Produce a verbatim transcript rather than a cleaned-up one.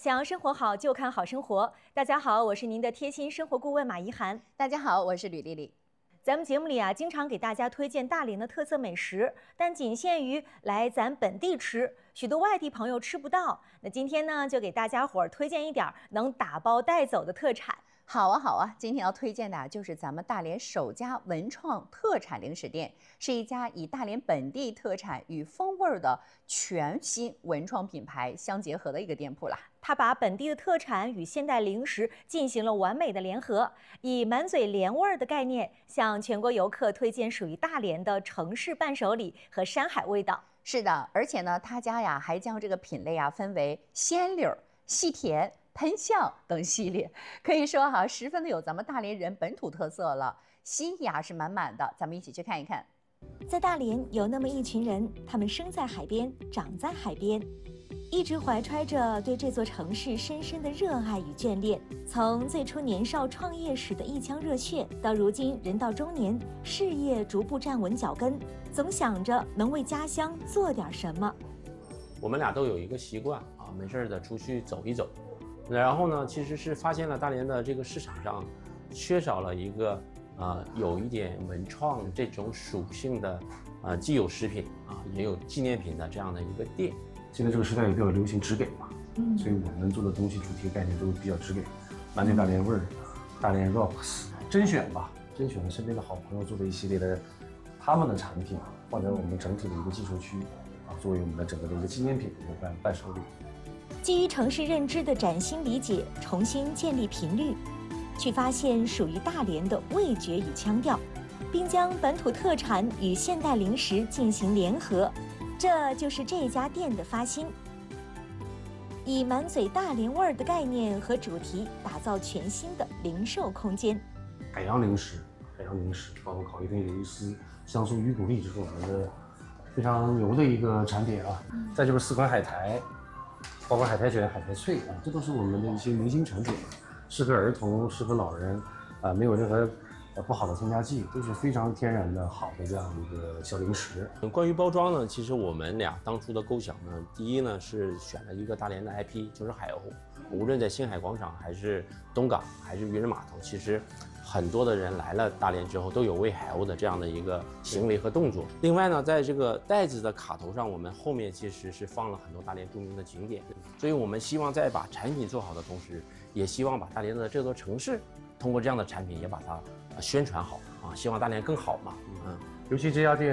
想要生活好，就看好生活。大家好，我是您的贴心生活顾问马怡涵。 大家好，我是吕丽丽。 咱们节目里啊，经常给大家推荐大连的特色美食，但仅限于来咱本地吃，许多外地朋友吃不到。那今天呢，就给大家伙儿推荐一点能打包带走的特产。 好啊，好啊！今天要推荐的啊，就是咱们大连首家文创特产零食店，是一家以大连本地特产与风味的全新文创品牌相结合的一个店铺啦。 它把本地的特产与现代零食进行了完美的联合，以满嘴连味儿的概念，向全国游客推荐属于大连的城市伴手礼和山海味道。 是的，而且呢，他家呀还将这个品类啊分为鲜柳、细甜、喷象等系列，可以说哈、啊，十分的有咱们大连人本土特色了，心意啊是满满的。咱们一起去看一看。 在大连有那么一群人，他们生在海边，长在海边，一直怀揣着对这座城市深深的热爱与眷恋。从最初年少创业时的一腔热血，到如今人到中年，事业逐步站稳脚跟，总想着能为家乡做点什么。 我们俩都有一个习惯啊，没事的出去走一走。然后呢，其实是发现了大连的这个市场上缺少了一个呃有一点文创这种属性的呃既有食品啊也有纪念品的这样的一个店。 现在这个时代也比较流行直给嘛，嗯，所以我们做的东西主题概念都比较直给，满嘴大连味儿，大连 rocks， 甄选吧，甄选了身边的好朋友做的一系列的他们的产品，放在我们整体的一个技术区啊，作为我们的整个的一个纪念品的一个伴伴手礼。 基于城市认知的崭新理解，重新建立频率，去发现属于大连的味觉与腔调，并将本土特产与现代零食进行联合，这就是这家店的发心。以满嘴大连味儿的概念和主题，打造全新的零售空间。 海洋零食，海洋零食，包括烤鱼丁鱿鱼丝、香酥鱼骨粒，这是我们的非常牛的一个产品啊。嗯、再就是四款海苔。包括海苔卷、海苔脆啊，这都是我们的一些明星产品，适合儿童，适合老人，啊，没有任何呃不好的添加剂，都是非常天然的好的这样一个小零食。 关于包装呢，其实我们俩当初的构想呢，第一呢是选了一个大连的 I P， 就是海鸥，无论在星海广场还是东港还是渔人码头，其实很多的人来了大连之后都有喂海鸥的这样的一个行为和动作。另外呢，在这个袋子的卡头上，我们后面其实是放了很多大连著名的景点，所以我们希望在把产品做好的同时，也希望把大连的这座城市通过这样的产品也把它宣传好啊，希望大连更好嘛。嗯， 尤其这家店